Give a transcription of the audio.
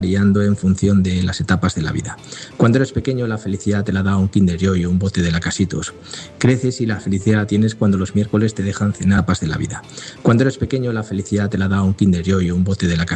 variando en función de las etapas de la vida. Cuando eres pequeño, la felicidad te la da un Kinder Joy o un bote de Lacasitos. Creces y la felicidad la tienes cuando los miércoles te dejan cenar etapas de la vida. Cuando eres pequeño, la felicidad te la da un Kinder Joy o un bote de Lacasitos.